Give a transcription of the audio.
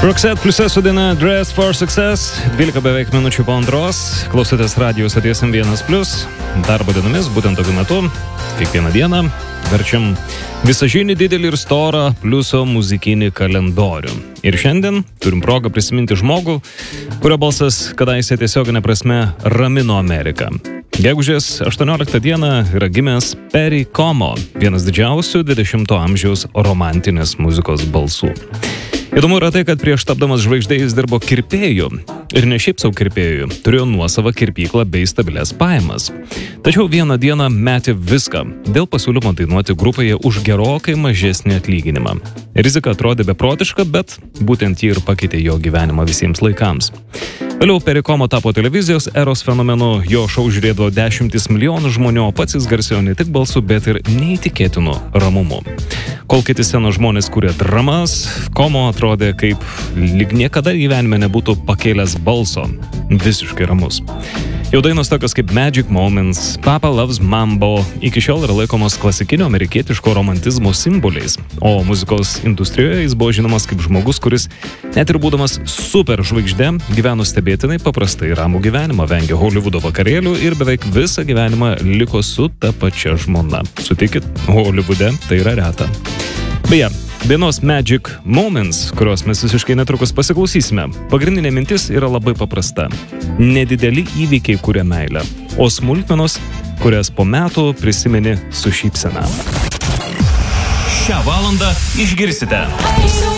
Roxette pliuse su daina Dress for Success, 12 beveik minučių po antros, klausotės radijos Stoties M1+, darbo dienomis, būtent tokiu metu, kiekvieną dieną, verčiam visažinį didelį ir storą pliuso muzikinį kalendorių. Ir šiandien turim progą prisiminti žmogų, kurio balsas kadaise tiesioginė prasme ramino Ameriką. Gegužės 18 dieną yra gimęs Perry Como, vienas didžiausių 20 amžiaus romantinės muzikos balsų. Įdomu yra tai, kad prieš tapdamas žvaigždė jis dirbo kirpėju. Ir ne šiaip savo kirpėju, turėjo nuosavą kirpyklą bei stabilias pajamas. Tačiau vieną dieną metė viską dėl pasiūlymo dainuoti grupėje už gerokai mažesnį atlyginimą. Rizika atrodė beprotiška, bet būtent ji ir pakeitė jo gyvenimą visiems laikams. Vėliau Perry Como tapo televizijos eros fenomenu, jo šou žiūrėdavo 10 milijonų žmonių, o pats jis garsėjo ne tik balsu, bet ir neįtikėtinu ramumu. Kol kiti scenos žmonės kūrė dramas, Como atrodė kaip lyg niekada gyvenime nebūtų pakėlęs balso, visiškai ramus. Jau dainos tokios kaip Magic Moments, Papa Loves Mambo iki šiol yra laikomos klasikinio amerikietiško romantizmo simboliais, o muzikos industrijoje jis buvo žinomas kaip žmogus, kuris net ir būdamas super žvaigždė gyveno stebėtinai paprastai ramų gyvenimą, vengė Hollywoodo vakarėlių ir beveik visą gyvenimą liko su ta pačia žmona. Sutikit, Hollywoode tai yra reta. Beje, dainos Magic Moments, kurios mes visiškai netrukus pasiklausysime, pagrindinė mintis yra labai paprasta. Nedideli įvykiai kuria meilę, o smulkmenos, kurias po metų prisimeni su šypsena. Šią valandą išgirsite.